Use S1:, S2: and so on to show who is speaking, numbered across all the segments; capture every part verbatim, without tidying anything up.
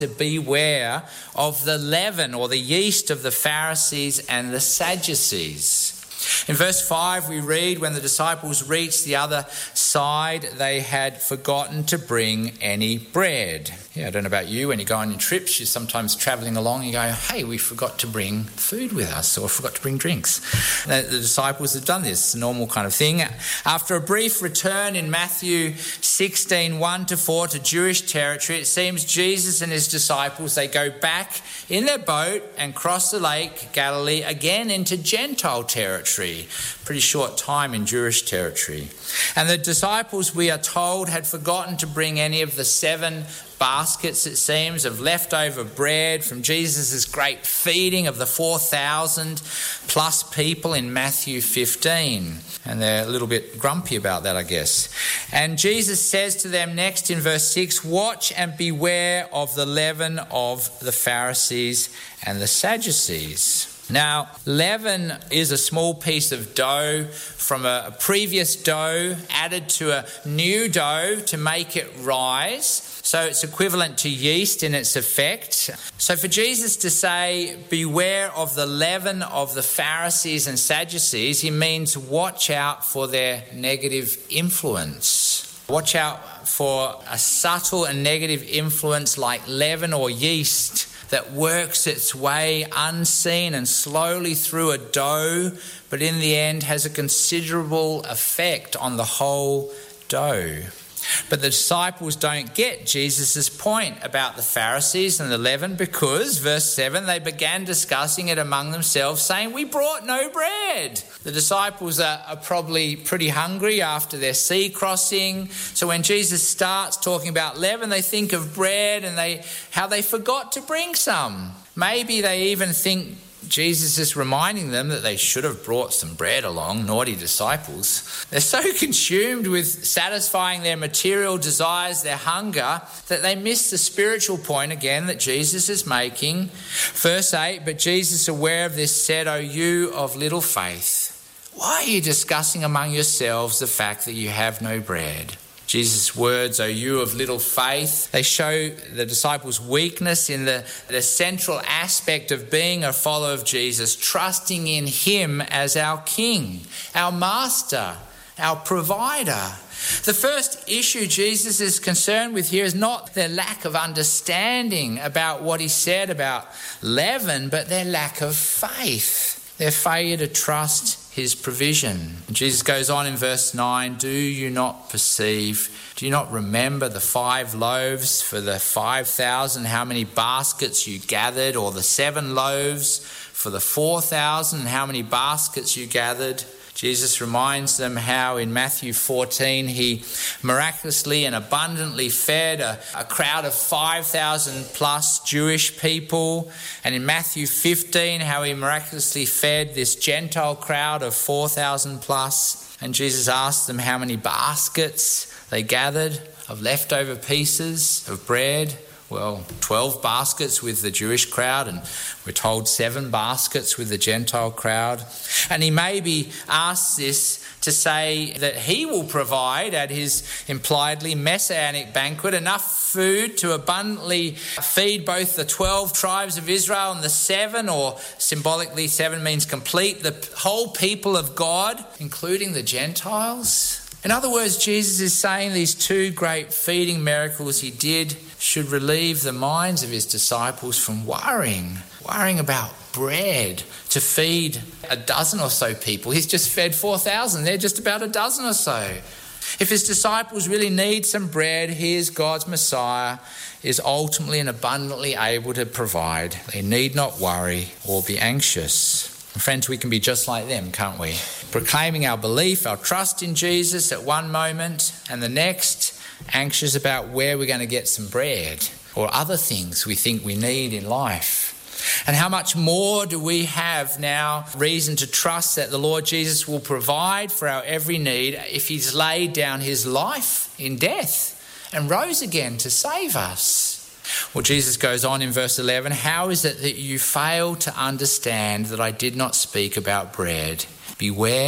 S1: to beware of the leaven or the yeast of the Pharisees and the Sadducees. In verse five we read, when the disciples reached the other side, they had forgotten to bring any bread. Yeah, I don't know about you, when you go on your trips, you're sometimes travelling along, you go, hey, we forgot to bring food with us, or forgot to bring drinks. The, the disciples have done this, normal kind of thing. After a brief return in Matthew sixteen, one to four to Jewish territory, it seems Jesus and his disciples, they go back in their boat and cross the lake Galilee again into Gentile territory. Pretty short time in Jewish territory. And the disciples, we are told, had forgotten to bring any of the seven baskets, it seems, of leftover bread from Jesus' great feeding of the four thousand plus people in Matthew fifteen. And they're a little bit grumpy about that, I guess. And Jesus says to them next in verse six, watch and beware of the leaven of the Pharisees and the Sadducees. Now, leaven is a small piece of dough from a previous dough added to a new dough to make it rise. So it's equivalent to yeast in its effect. So for Jesus to say, beware of the leaven of the Pharisees and Sadducees, he means watch out for their negative influence. Watch out for a subtle and negative influence like leaven or yeast that works its way unseen and slowly through a dough, but in the end has a considerable effect on the whole dough. But the disciples don't get Jesus' point about the Pharisees and the leaven because, verse seven, they began discussing it among themselves, saying, we brought no bread. The disciples are, are probably pretty hungry after their sea crossing. So when Jesus starts talking about leaven, they think of bread and they how they forgot to bring some. Maybe they even think Jesus is reminding them that they should have brought some bread along, naughty disciples. They're so consumed with satisfying their material desires, their hunger, that they miss the spiritual point again that Jesus is making. Verse eight, but Jesus, aware of this, said, O you of little faith, why are you discussing among yourselves the fact that you have no bread? Jesus' words, O you of little faith, they show the disciples' weakness in the, the central aspect of being a follower of Jesus, trusting in him as our King, our Master, our Provider. The first issue Jesus is concerned with here is not their lack of understanding about what he said about leaven, but their lack of faith, their failure to trust his provision. And Jesus goes on in verse nine, do you not perceive, do you not remember the five loaves for the five thousand, how many baskets you gathered, or the seven loaves for the four thousand, how many baskets you gathered? Jesus reminds them how in Matthew fourteen he miraculously and abundantly fed a, a crowd of five thousand plus Jewish people. And in Matthew fifteen how he miraculously fed this Gentile crowd of four thousand plus. And Jesus asked them how many baskets they gathered of leftover pieces of bread. Well, twelve baskets with the Jewish crowd, and we're told seven baskets with the Gentile crowd. And he maybe asks this to say that he will provide at his impliedly messianic banquet enough food to abundantly feed both the twelve tribes of Israel and the seven, or symbolically seven means complete, the whole people of God, including the Gentiles. In other words, Jesus is saying these two great feeding miracles he did should relieve the minds of his disciples from worrying, worrying about bread to feed a dozen or so people. He's just fed four thousand. They're just about a dozen or so. If his disciples really need some bread, here's God's Messiah is ultimately and abundantly able to provide. They need not worry or be anxious. Friends, we can be just like them, can't we? Proclaiming our belief, our trust in Jesus at one moment, and the next anxious about where we're going to get some bread or other things we think we need in life. And how much more do we have now reason to trust that the Lord Jesus will provide for our every need if he's laid down his life in death and rose again to save us? Well, Jesus goes on in verse eleven, how is it that you fail to understand that I did not speak about bread? Beware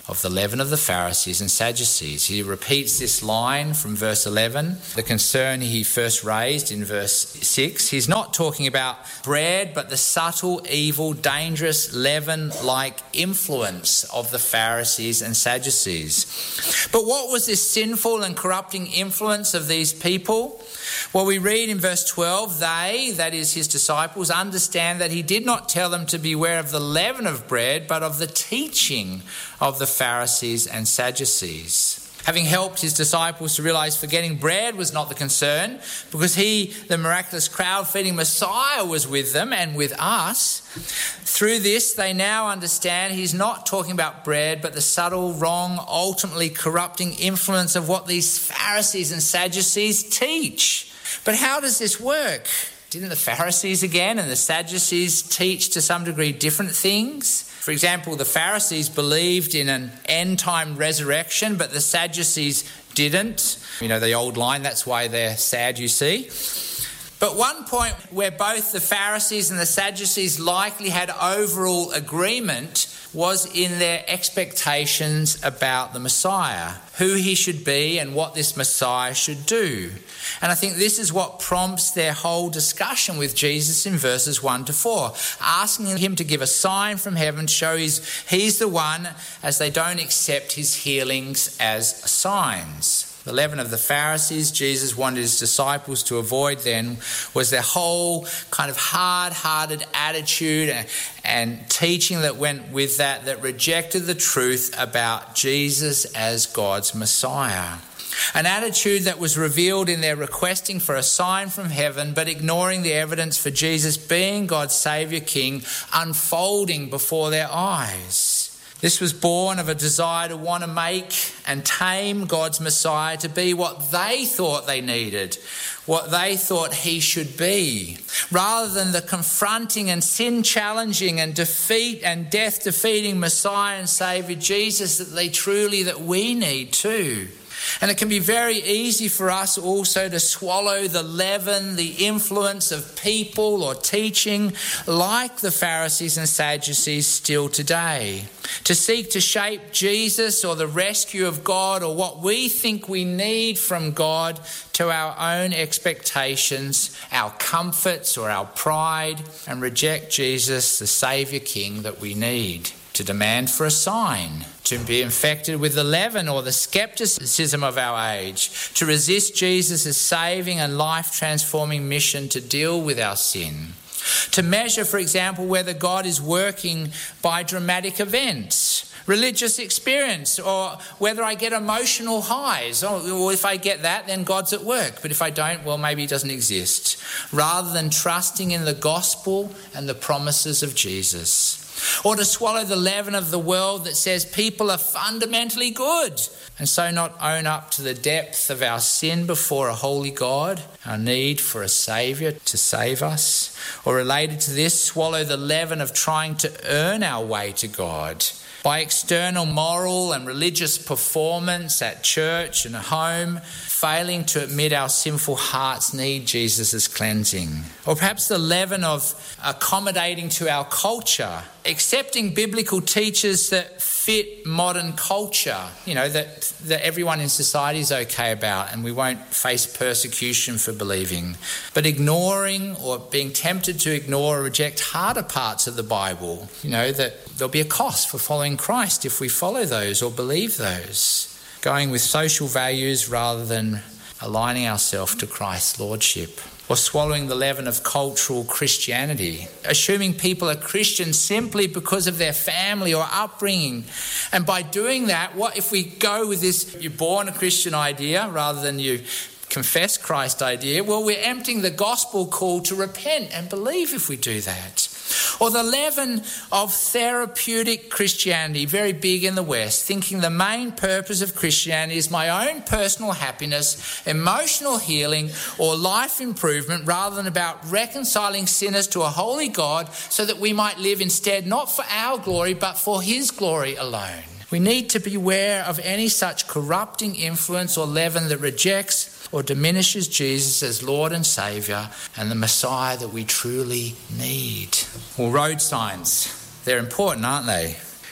S1: of the leaven of the Pharisees and Sadducees. He repeats this line from verse eleven, the concern he first raised in verse six. He's not talking about bread, but the subtle, evil, dangerous, leaven-like influence of the Pharisees and Sadducees. But what was this sinful and corrupting influence of these people? Well, we read in verse twelve, they, that is his disciples, understand that he did not tell them to beware of the leaven of bread, but of the teaching of the Pharisees and Sadducees. Having helped his disciples to realise forgetting bread was not the concern, because he, the miraculous crowd-feeding Messiah, was with them and with us. Through this, they now understand he's not talking about bread, but the subtle, wrong, ultimately corrupting influence of what these Pharisees and Sadducees teach. But how does this work? Didn't the Pharisees again and the Sadducees teach to some degree different things? For example, the Pharisees believed in an end-time resurrection, but the Sadducees didn't. You know the old line, that's why they're sad, you see. But one point where both the Pharisees and the Sadducees likely had overall agreement was in their expectations about the Messiah, who he should be and what this Messiah should do. And I think this is what prompts their whole discussion with Jesus in verses one to four, asking him to give a sign from heaven to show he's, he's the one, as they don't accept his healings as signs. The leaven of the Pharisees Jesus wanted his disciples to avoid then was their whole kind of hard-hearted attitude and, and teaching that went with that, that rejected the truth about Jesus as God's Messiah. An attitude that was revealed in their requesting for a sign from heaven, but ignoring the evidence for Jesus being God's Saviour King unfolding before their eyes. This was born of a desire to want to make and tame God's Messiah to be what they thought they needed, what they thought he should be, rather than the confronting and sin-challenging and defeat and death-defeating Messiah and Saviour Jesus that they truly, that we need too. And it can be very easy for us also to swallow the leaven, the influence of people or teaching like the Pharisees and Sadducees still today. To seek to shape Jesus or the rescue of God or what we think we need from God to our own expectations, our comforts or our pride, and reject Jesus, the Saviour King that we need. To demand for a sign, to be infected with the leaven or the skepticism of our age, to resist Jesus' saving and life-transforming mission to deal with our sin. To measure, for example, whether God is working by dramatic events, religious experience, or whether I get emotional highs. Or if I get that, then God's at work. But if I don't, well, maybe he doesn't exist. Rather than trusting in the gospel and the promises of Jesus. Or to swallow the leaven of the world that says people are fundamentally good, and so not own up to the depth of our sin before a holy God, our need for a saviour to save us. Or related to this, swallow the leaven of trying to earn our way to God by external moral and religious performance at church and home, failing to admit our sinful hearts need Jesus' cleansing. Or perhaps the leaven of accommodating to our culture, accepting biblical teachers that fit modern culture, you know, that, that everyone in society is okay about and we won't face persecution for believing, but ignoring or being tempted to ignore or reject harder parts of the Bible, you know, that there'll be a cost for following Christ if we follow those or believe those. Going with social values rather than aligning ourselves to Christ's lordship. Or swallowing the leaven of cultural Christianity, assuming people are Christians simply because of their family or upbringing. And by doing that, what if we go with this you're born a Christian idea rather than you confess Christ idea? Well, we're emptying the gospel call to repent and believe if we do that. Or the leaven of therapeutic Christianity, very big in the West, thinking the main purpose of Christianity is my own personal happiness, emotional healing, or life improvement, rather than about reconciling sinners to a holy God so that we might live instead not for our glory but for his glory alone. We need to beware of any such corrupting influence or leaven that rejects or diminishes Jesus as Lord and Saviour and the Messiah that we truly need. Well, road signs, they're important, aren't they?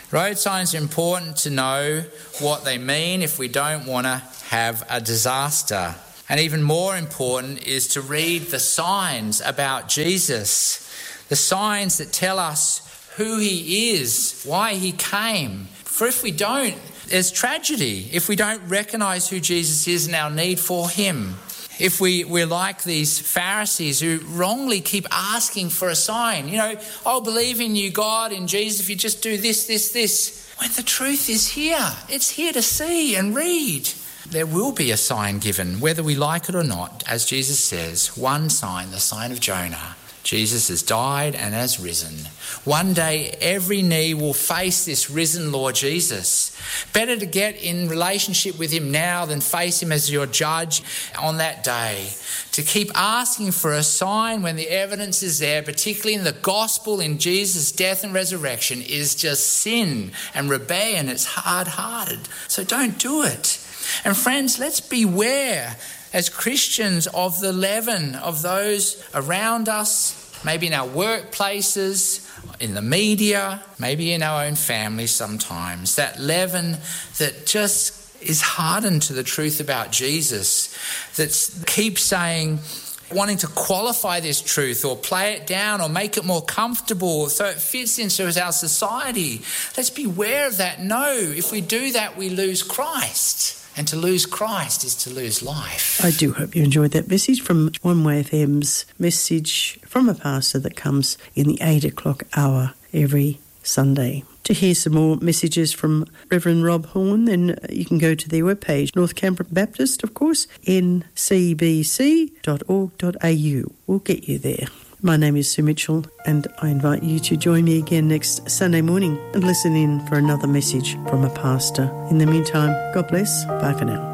S1: Road signs are important to know what they mean if we don't want to have a disaster. And even more important is to read the signs about Jesus, the signs that tell us who he is, why he came. For if we don't, there's tragedy if we don't recognise who Jesus is and our need for him. If we, we're like these Pharisees who wrongly keep asking for a sign. You know, I'll believe in you, God, in Jesus, if you just do this, this, this. When the truth is here. It's here to see and read. There will be a sign given, whether we like it or not. As Jesus says, one sign, the sign of Jonah. Jesus has died and has risen. One day every knee will face this risen Lord Jesus. Better to get in relationship with him now than face him as your judge on that day. To keep asking for a sign when the evidence is there, particularly in the gospel, in Jesus' death and resurrection, is just sin and rebellion. It's hard-hearted. So don't do it. And friends, let's beware as Christians of the leaven of those around us, maybe in our workplaces, in the media, maybe in our own families sometimes. That leaven that just is hardened to the truth about Jesus, that keeps saying, wanting to qualify this truth or play it down or make it more comfortable so it fits into our society. Let's beware of that. No, if we do that, we lose Christ. And to lose Christ is to lose life.
S2: I do hope you enjoyed that message from One Way F M's message from a pastor that comes in the eight o'clock hour every Sunday. To hear some more messages from Reverend Rob Horn, then you can go to their webpage, North Canberra Baptist, of course, n c b c dot org dot a u. We'll get you there. My name is Sue Mitchell, and I invite you to join me again next Sunday morning and listen in for another message from a pastor. In the meantime, God bless. Bye for now.